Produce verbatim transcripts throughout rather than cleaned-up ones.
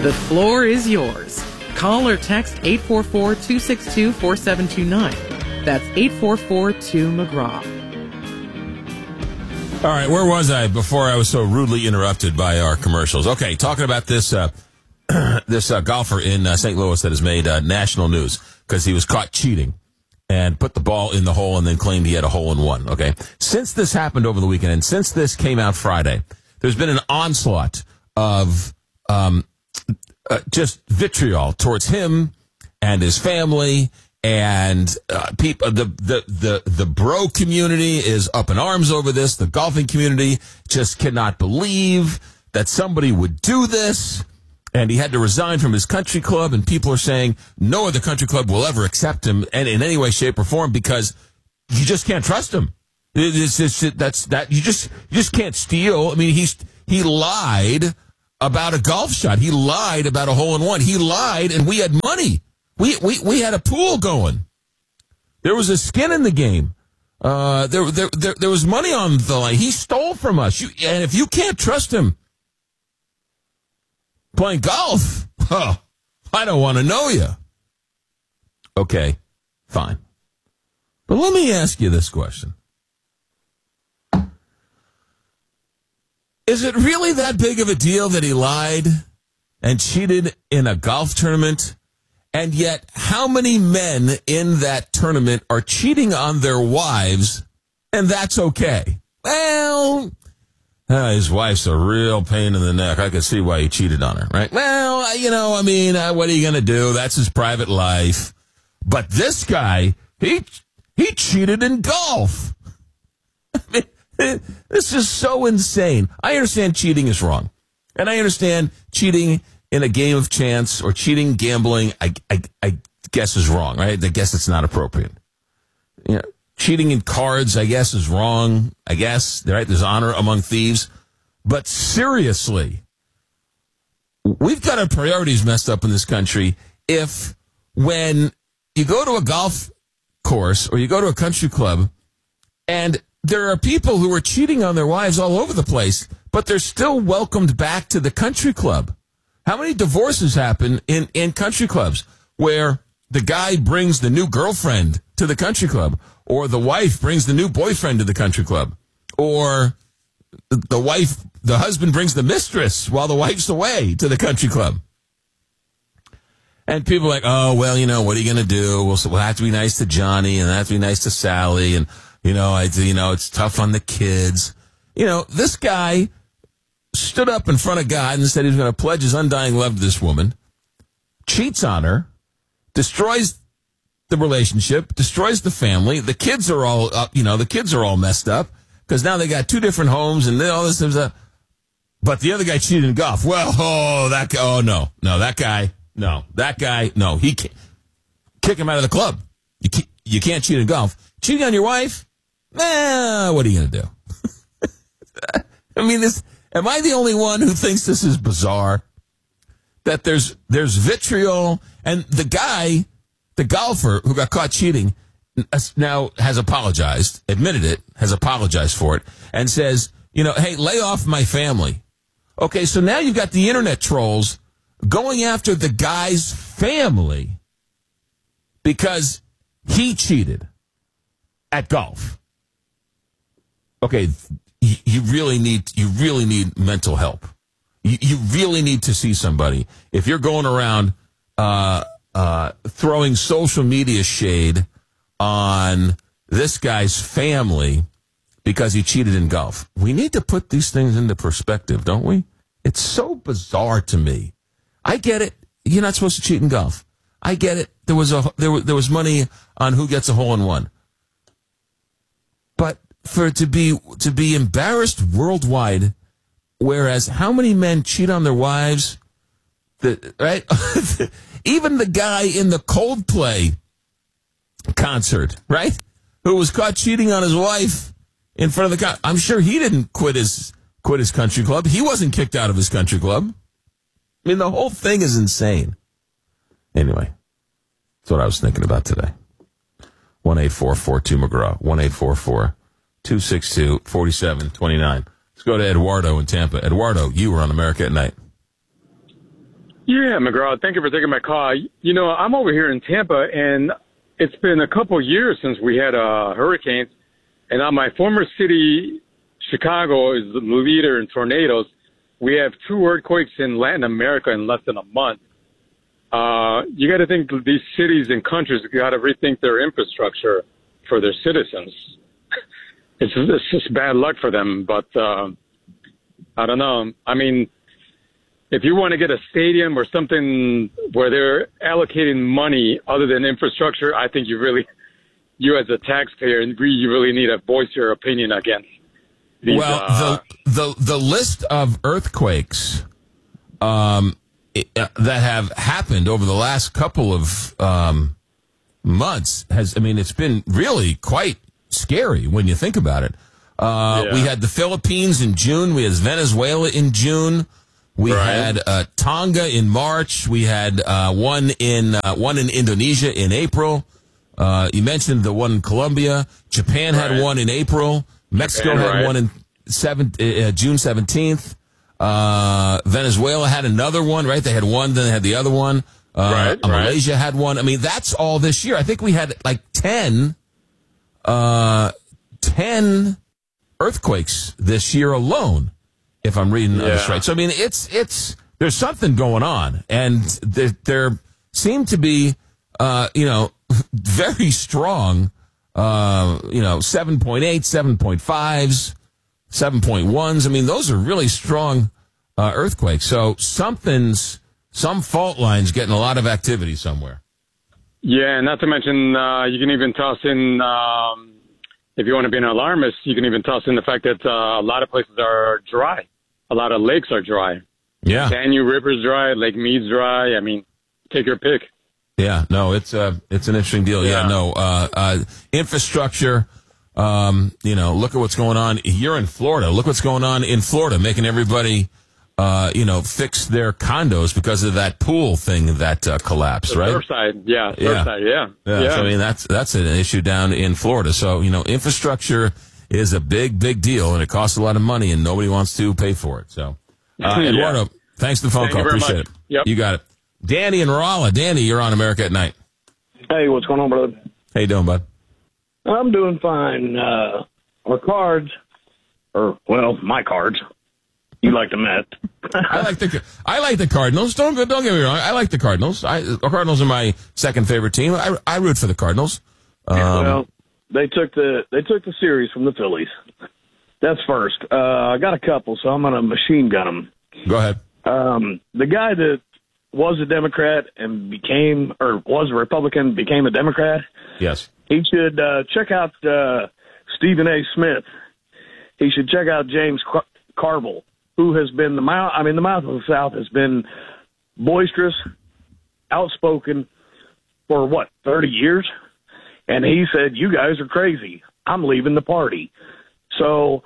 The floor is yours. Call or text eight four four, two six two, four seven two nine. That's eight four four two McGraw. All right, where was I before I was so rudely interrupted by our commercials? Okay, talking about this uh, this uh, golfer in uh, Saint Louis that has made uh, national news because he was caught cheating and put the ball in the hole and then claimed he had a hole-in-one, okay? Since this happened over the weekend and since this came out Friday, there's been an onslaught of um, uh, just vitriol towards him and his family, and uh, people, the, the, the, the bro community is up in arms over this. The golfing community just cannot believe that somebody would do this. And he had to resign from his country club, and people are saying no other country club will ever accept him in, in any way, shape, or form because you just can't trust him. It's, it's, it, that's that you just you just can't steal. I mean, he's he lied about a golf shot. He lied about a hole in one. He lied, and we had money. We we we had a pool going. There was a skin in the game. Uh, there there there, there was money on the line. He stole from us. You, and if you can't trust him playing golf, huh, I don't want to know you. Okay, fine. But let me ask you this question. Is it really that big of a deal that he lied and cheated in a golf tournament? And yet, how many men in that tournament are cheating on their wives, and that's okay? Well, Uh, his wife's a real pain in the neck. I can see why he cheated on her, right? Well, you know, I mean, uh, what are you going to do? That's his private life. But this guy, he he cheated in golf. I mean, this is so insane. I understand cheating is wrong. And I understand cheating in a game of chance or cheating, gambling, I, I, I guess is wrong, right? I guess it's not appropriate. You know, cheating in cards, I guess, is wrong. I guess, right? There's honor among thieves. But seriously, we've got our priorities messed up in this country if when you go to a golf course or you go to a country club and there are people who are cheating on their wives all over the place, but they're still welcomed back to the country club. How many divorces happen in, in country clubs where the guy brings the new girlfriend to the country club, or the wife brings the new boyfriend to the country club, or the wife, the husband brings the mistress while the wife's away to the country club? And people are like, oh, well, you know, what are you going to do? We'll, we'll have to be nice to Johnny, and have to be nice to Sally, and, you know, I, you know, it's tough on the kids. You know, this guy stood up in front of God and said he was going to pledge his undying love to this woman, cheats on her, destroys the relationship, destroys the family. The kids are all up, you know, the kids are all messed up because now they got two different homes and all this stuff. But the other guy cheated in golf. Well, oh, that guy, oh, no, no, that guy, no, that guy, no, he can't. Kick him out of the club. You can't, you can't cheat in golf. Cheating on your wife? Eh, what are you going to do? I mean, this, am I the only one who thinks this is bizarre? That there's there's vitriol, and the guy, the golfer who got caught cheating, now has apologized, admitted it, has apologized for it, and says, you know, hey, lay off my family. Okay, so now you've got the internet trolls going after the guy's family because he cheated at golf. Okay, you really need you really need mental help. You, you really need to see somebody. If you're going around uh, uh, throwing social media shade on this guy's family because he cheated in golf, we need to put these things into perspective, don't we? It's so bizarre to me. I get it. You're not supposed to cheat in golf. I get it. There was a there was, there was money on who gets a hole in one. But for it to be to be embarrassed worldwide, whereas how many men cheat on their wives? The, right? Even the guy in the Coldplay concert, right? Who was caught cheating on his wife in front of the con- I'm sure he didn't quit his quit his country club. He wasn't kicked out of his country club. I mean, the whole thing is insane. Anyway, that's what I was thinking about today. one eight four four two McGraw. one eight four four two six two four seven two nine. Let's go to Eduardo in Tampa. Eduardo, you were on America at Night. Yeah, McGraw, thank you for taking my call. You know, I'm over here in Tampa, and it's been a couple of years since we had a hurricane. And on my former city, Chicago, is the leader in tornadoes. We have two earthquakes in Latin America in less than a month. Uh, you got to think these cities and countries got to rethink their infrastructure for their citizens. It's, it's just bad luck for them, but uh, I don't know. I mean, if you want to get a stadium or something where they're allocating money other than infrastructure, I think you really, you as a taxpayer, you really need to voice your opinion against these. Well, uh, the the the list of earthquakes um, it, uh, that have happened over the last couple of um, months has, I mean, it's been really quite scary when you think about it. Uh, Yeah. We had the Philippines in June. We had Venezuela in June. We Right. had uh, Tonga in March. We had uh, one in uh, one in Indonesia in April. Uh, you mentioned the one in Colombia. Japan had Right. one in April. Mexico Japan, had right. one in seven, uh, June seventeenth. Uh, Venezuela had another one, right? They had one, then they had the other one. Uh, Right, uh, right. Malaysia had one. I mean, that's all this year. I think we had like ten, uh, ten earthquakes this year alone, if I'm reading this Yeah. right. So, I mean, it's, it's, there's something going on, and there, there seem to be, uh, you know, very strong, uh, you know, seven point eight, seven point fives, seven point ones. I mean, those are really strong, uh, earthquakes. So something's, some fault line's getting a lot of activity somewhere. Yeah, not to mention, uh, you can even toss in, um, if you want to be an alarmist, you can even toss in the fact that uh, a lot of places are dry. A lot of lakes are dry. Yeah. Danube River's dry, Lake Mead's dry. I mean, take your pick. Yeah, no, it's uh it's an interesting deal. Yeah, Yeah. no, uh, uh, infrastructure. Um, you know, look at what's going on. You're in Florida. Look what's going on in Florida, making everybody, uh, you know, fix their condos because of that pool thing that uh, collapsed, The right? Surfside, yeah, Yeah. Surfside, yeah. Yeah, yeah. So, I mean, that's that's an issue down in Florida. So, you know, infrastructure is a big, big deal, and it costs a lot of money, and nobody wants to pay for it. So, uh, Yeah. Eduardo, thanks for the phone Thank call. you very Appreciate much. it. Yep. You got it. Danny in Rolla. Danny, you're on America at Night. Hey, what's going on, brother? How you doing, bud? I'm doing fine. Uh, our cards, or, well, my cards. You like the Mets. I like the I like the Cardinals. Don't don't get me wrong. I like the Cardinals. I, the Cardinals are my second favorite team. I, I root for the Cardinals. Um, well, they took the they took the series from the Phillies. That's first. Uh, I got a couple, so I'm going to machine gun them. go ahead. Um, the guy that was a Democrat and became, or was a Republican, became a Democrat, Yes. he should uh, check out uh, Stephen A. Smith. He should check out James Car- Carville, who has been the mouth. I mean, the mouth of the South has been boisterous, outspoken for what thirty years, and he said, "You guys are crazy. I'm leaving the party." So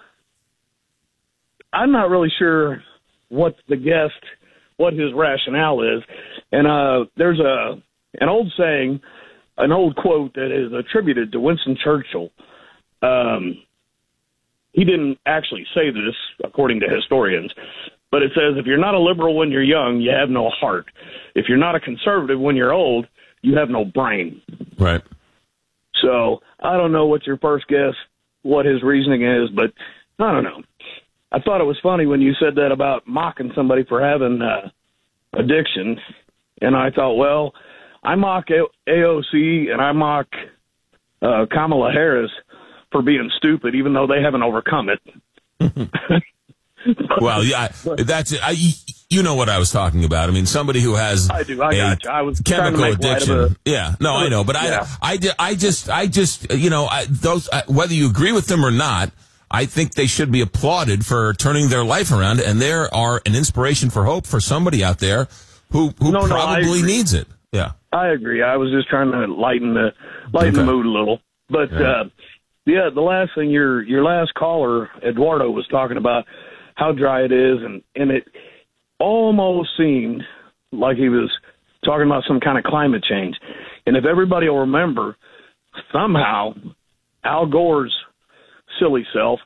I'm not really sure what the guest, what his rationale is, and uh, there's a an old saying, an old quote that is attributed to Winston Churchill. Um, he didn't actually say this, according to historians, but it says, if you're not a liberal when you're young, you have no heart. If you're not a conservative when you're old, you have no brain. Right. So I don't know what your first guess, what his reasoning is, but I don't know. I thought it was funny when you said that about mocking somebody for having uh, addiction, and I thought, well, I mock A O C and I mock uh, Kamala Harris for being stupid, even though they haven't overcome it. Well, yeah, that's it. I, you know what I was talking about. I mean, somebody who has I do. I a got you. I was trying to chemical make light of addiction. it. Yeah, no, I know, but Yeah. I, I, di- I just, I just, you know, I, those, I, whether you agree with them or not, I think they should be applauded for turning their life around, and they are an inspiration for hope for somebody out there who, who No, no, I probably agree. needs it. Yeah. I agree. I was just trying to lighten the lighten Okay. the mood a little. But Yeah. uh, yeah, the last thing your your last caller Eduardo was talking about how dry it is, and and it almost seemed like he was talking about some kind of climate change. And if everybody will remember, somehow Al Gore's silly self,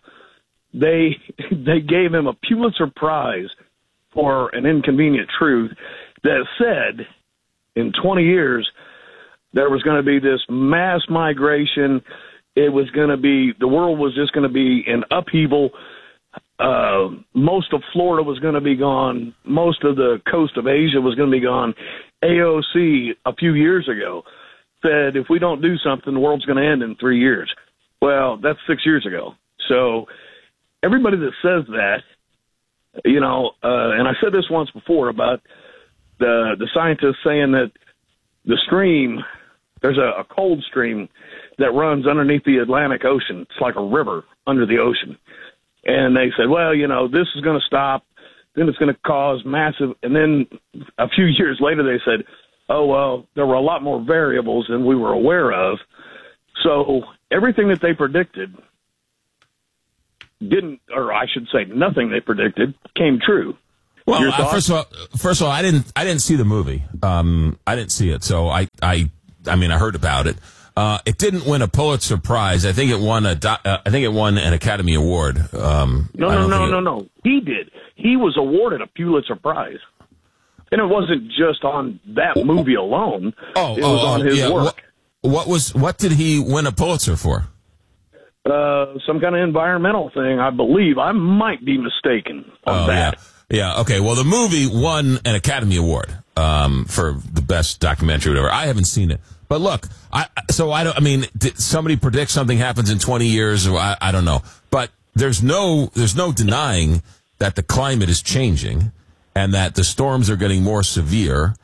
they they gave him a Pulitzer Prize for an inconvenient truth that said in twenty years there was going to be this mass migration. It was going to be, the world was just going to be in upheaval. Uh, most of Florida was going to be gone. Most of the coast of Asia was going to be gone. A O C a few years ago said if we don't do something, the world's going to end in three years. Well, that's six years ago. So everybody that says that, you know, uh, and I said this once before about the the scientists saying that the stream, there's a, a cold stream that runs underneath the Atlantic Ocean. It's like a river under the ocean. And they said, well, you know, this is going to stop. Then it's going to cause massive. And then a few years later, they said, oh, well, there were a lot more variables than we were aware of. So everything that they predicted didn't, or I should say nothing they predicted came true. Well, uh, first of all, first of all, I didn't, I didn't see the movie. Um, I didn't see it. So I, I, I mean, I heard about it. Uh, it didn't win a Pulitzer Prize. I think it won a. Do- uh, I think it won an Academy Award. Um, no, no, no, no, it... no. He did. He was awarded a Pulitzer Prize, and it wasn't just on that movie alone. Oh, it oh, was on oh, his yeah. work. What, what was? What did he win a Pulitzer for? Uh, some kind of environmental thing, I believe. I might be mistaken on oh, that. Yeah. yeah. Okay. Well, the movie won an Academy Award um, for the best documentary, or whatever. I haven't seen it. But look, I, so I don't, I mean, did somebody predict something happens in twenty years? Or I, I don't know. But there's no, there's no denying that the climate is changing and that the storms are getting more severe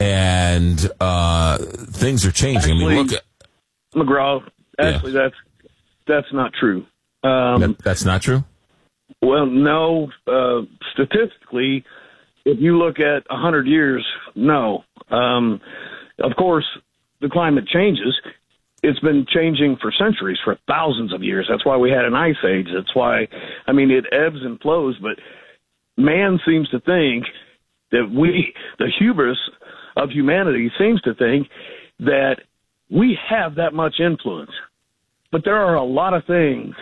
and, uh, things are changing. Actually, I mean, look at McGraw, actually, yeah. that's, that's not true. Um, that, that's not true? Well, no, uh, statistically, if you look at a hundred years, no. Um, of course, the climate changes. It's been changing for centuries, for thousands of years. That's why we had an ice age. That's why, I mean, it ebbs and flows, but man seems to think that we, the hubris of humanity seems to think that we have that much influence. But there are a lot of things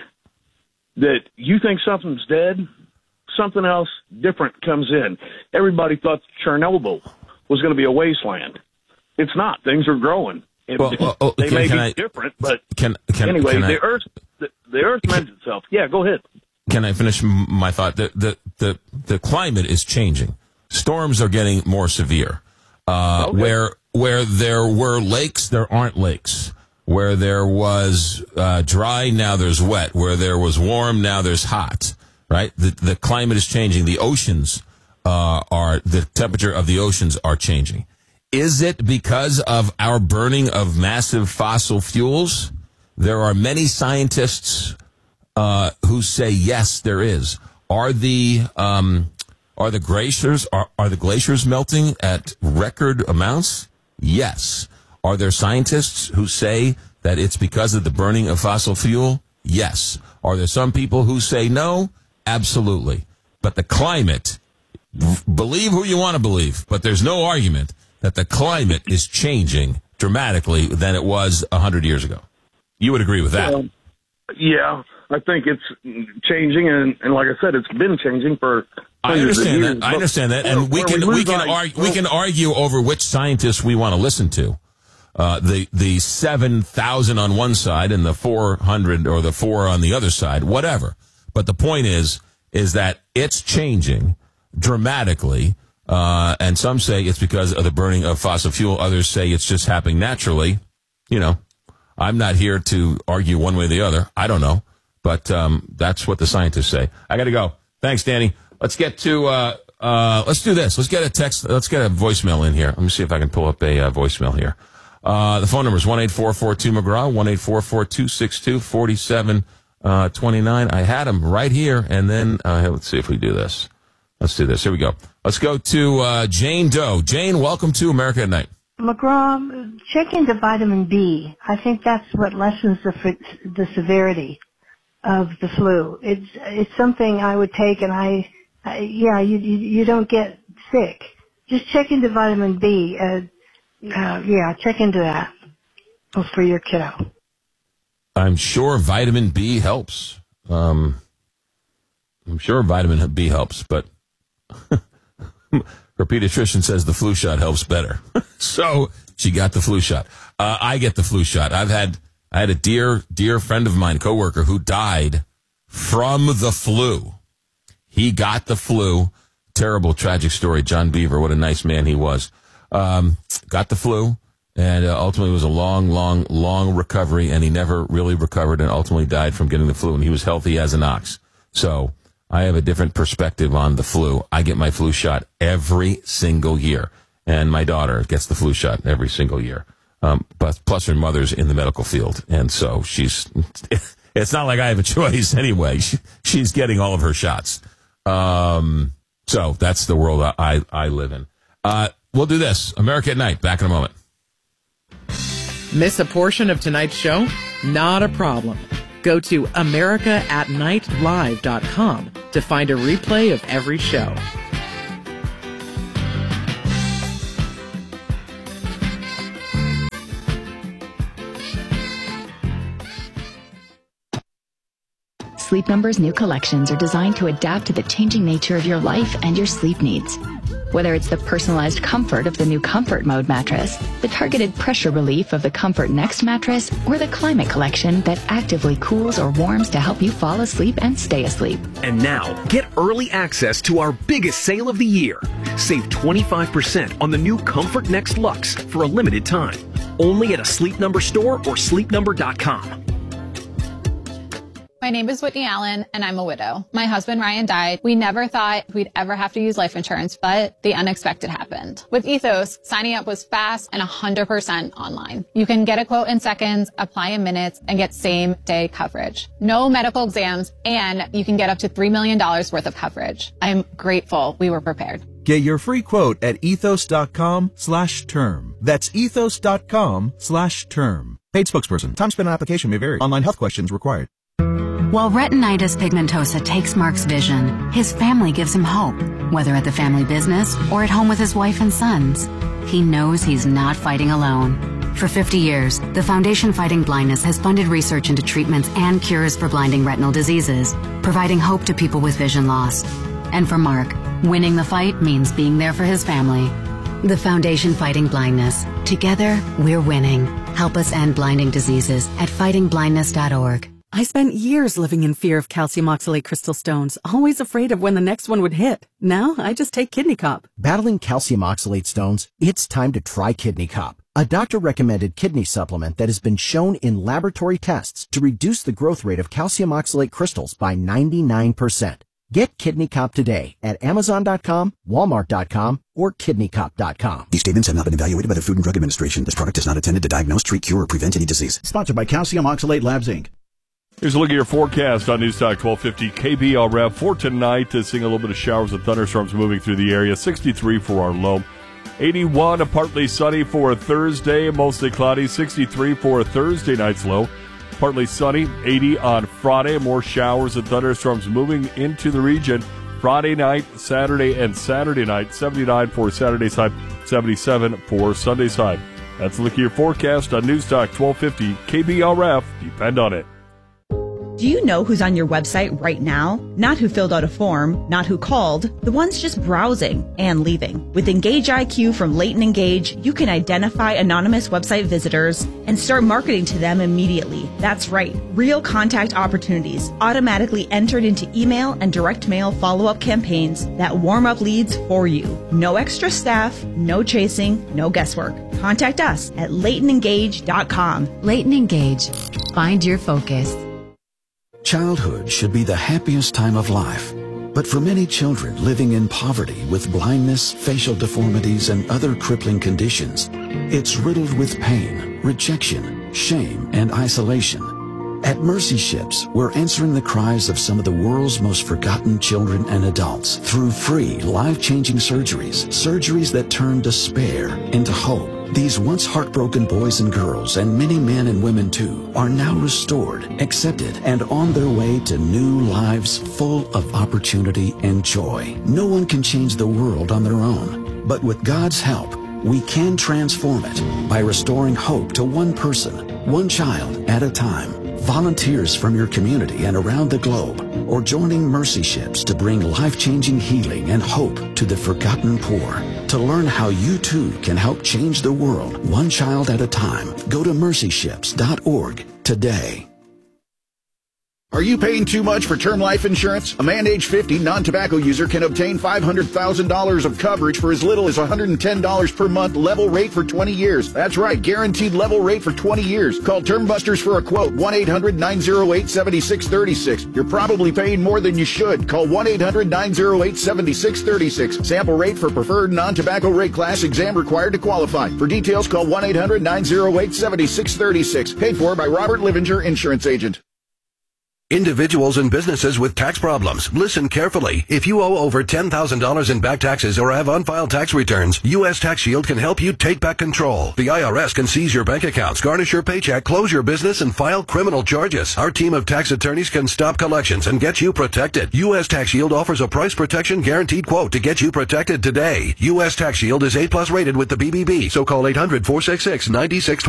that you think something's dead, something else different comes in. Everybody thought Chernobyl was going to be a wasteland. It's not. Things are growing. It, well, well, oh, they can, may can be I, different, but can, can, anyway, can the I, Earth the, the Earth mends itself. Yeah, go ahead. Can I finish my thought? The the the, the climate is changing. Storms are getting more severe. Uh, okay. Where where there were lakes, there aren't lakes. Where there was uh, dry, now there's wet. Where there was warm, now there's hot. Right? The the climate is changing. The oceans uh, are the temperature of the oceans are changing. Is it because of our burning of massive fossil fuels? There are many scientists uh, who say yes, there is. Are the um, are the glaciers are, are the glaciers melting at record amounts? Yes. Are there scientists who say that it's because of the burning of fossil fuel? Yes. Are there some people who say no? Absolutely. But the climate, believe who you want to believe, but there's no argument that the climate is changing dramatically than it was a hundred years ago. You would agree with that? Well, yeah, I think it's changing, and, and like I said, it's been changing for. I understand that. I understand that, and we can we can argue we can argue over which scientists we want to listen to. Uh, the the seven thousand on one side and the four hundred or the four on the other side, whatever. But the point is is that it's changing dramatically. Uh, and some say it's because of the burning of fossil fuel. Others say it's just happening naturally. You know, I'm not here to argue one way or the other. I don't know. But um, that's what the scientists say. I got to go. Thanks, Danny. Let's get to, uh, uh, let's do this. Let's get a text. Let's get a voicemail in here. Let me see if I can pull up a uh, voicemail here. Uh, the phone number is one eight four four two McGraw, one eight four four two six two four seven two nine. I had him right here. And then, uh, let's see if we do this. Let's do this. Here we go. Let's go to uh, Jane Doe. Jane, welcome to America at Night. McGraw, check into vitamin B. I think that's what lessens the the severity of the flu. It's it's something I would take, and I, I yeah, you, you you don't get sick. Just check into vitamin B. Uh, uh, yeah, check into that for your kiddo. I'm sure vitamin B helps. Um, I'm sure vitamin B helps, but her pediatrician says the flu shot helps better. So she got the flu shot. Uh, I get the flu shot. I've had, I had a dear, dear friend of mine, coworker, who died from the flu. He got the flu. Terrible, tragic story. John Beaver, what a nice man he was. Um, got the flu, and uh, ultimately it was a long, long, long recovery, and he never really recovered and ultimately died from getting the flu, and he was healthy as an ox. So I have a different perspective on the flu. I get my flu shot every single year, and my daughter gets the flu shot every single year. Um, but plus her mother's in the medical field, and so she's, it's not like I have a choice anyway. She, she's getting all of her shots. Um, so that's the world I, I live in. Uh, we'll do this. America at Night. Back in a moment. Miss a portion of tonight's show? Not a problem. Go to america at night live dot com to find a replay of every show. Sleep Number's new collections are designed to adapt to the changing nature of your life and your sleep needs. Whether it's the personalized comfort of the new Comfort Mode mattress, the targeted pressure relief of the Comfort Next mattress, or the Climate Collection that actively cools or warms to help you fall asleep and stay asleep. And now, get early access to our biggest sale of the year. Save twenty-five percent on the new Comfort Next Luxe for a limited time. Only at a Sleep Number store or sleep number dot com. My name is Whitney Allen, and I'm a widow. My husband, Ryan, died. We never thought we'd ever have to use life insurance, but the unexpected happened. With Ethos, signing up was fast and one hundred percent online. You can get a quote in seconds, apply in minutes, and get same-day coverage. No medical exams, and you can get up to three million dollars worth of coverage. I'm grateful we were prepared. Get your free quote at ethos.com slash term. That's ethos.com slash term. Paid spokesperson. Time spent on application may vary. Online health questions required. While retinitis pigmentosa takes Mark's vision, his family gives him hope, whether at the family business or at home with his wife and sons. He knows he's not fighting alone. For fifty years, the Foundation Fighting Blindness has funded research into treatments and cures for blinding retinal diseases, providing hope to people with vision loss. And for Mark, winning the fight means being there for his family. The Foundation Fighting Blindness. Together, we're winning. Help us end blinding diseases at fighting blindness dot org. I spent years living in fear of calcium oxalate crystal stones, always afraid of when the next one would hit. Now, I just take Kidney Cop. Battling calcium oxalate stones? It's time to try Kidney Cop, a doctor-recommended kidney supplement that has been shown in laboratory tests to reduce the growth rate of calcium oxalate crystals by ninety-nine percent. Get Kidney Cop today at amazon dot com, walmart dot com, or kidney cop dot com. These statements have not been evaluated by the Food and Drug Administration. This product is not intended to diagnose, treat, cure, or prevent any disease. Sponsored by Calcium Oxalate Labs, Incorporated. Here's a look at your forecast on News Talk twelve fifty K B L R E V for tonight. Uh, seeing a little bit of showers and thunderstorms moving through the area. sixty-three for our low. eighty-one, a partly sunny for a Thursday, mostly cloudy. sixty-three for a Thursday night's low. Partly sunny. eighty on Friday. More showers and thunderstorms moving into the region. Friday night, Saturday, and Saturday night. seventy-nine for Saturday's high. seventy-seven for Sunday's high. That's a look at your forecast on News Talk twelve fifty K B L R E V. Depend on it. Do you know who's on your website right now? Not who filled out a form, not who called, the ones just browsing and leaving. With Engage I Q from Leighton Engage, you can identify anonymous website visitors and start marketing to them immediately. That's right, real contact opportunities automatically entered into email and direct mail follow-up campaigns that warm up leads for you. No extra staff, no chasing, no guesswork. Contact us at leighton engage dot com. Leighton Engage. Find your focus. Childhood should be the happiest time of life. But for many children living in poverty with blindness, facial deformities, and other crippling conditions, it's riddled with pain, rejection, shame, and isolation. At Mercy Ships, we're answering the cries of some of the world's most forgotten children and adults through free, life-changing surgeries, surgeries that turn despair into hope. These once heartbroken boys and girls, and many men and women too, are now restored, accepted, and on their way to new lives full of opportunity and joy. No one can change the world on their own, but with God's help, we can transform it by restoring hope to one person, one child at a time. Volunteers from your community and around the globe or joining Mercy Ships to bring life-changing healing and hope to the forgotten poor. To learn how you too can help change the world one child at a time, go to mercy ships dot org today. Are you paying too much for term life insurance? A man age fifty, non-tobacco user can obtain five hundred thousand dollars of coverage for as little as one hundred ten dollars per month, level rate for twenty years. That's right, guaranteed level rate for twenty years. Call Term Busters for a quote, one eight hundred nine oh eight seven six three six. You're probably paying more than you should. Call one eight hundred nine oh eight seven six three six. Sample rate for preferred non-tobacco rate class, exam required to qualify. For details, call one eight hundred nine oh eight seven six three six. Paid for by Robert Livinger, Insurance Agent. Individuals and businesses with tax problems, listen carefully. If you owe over ten thousand dollars in back taxes or have unfiled tax returns, U S Tax Shield can help you take back control. The I R S can seize your bank accounts, garnish your paycheck, close your business, and file criminal charges. Our team of tax attorneys can stop collections and get you protected. U S Tax Shield offers a price protection guaranteed quote to get you protected today. U S Tax Shield is A plus rated with the B B B, so call eight hundred four six six nine six two zero.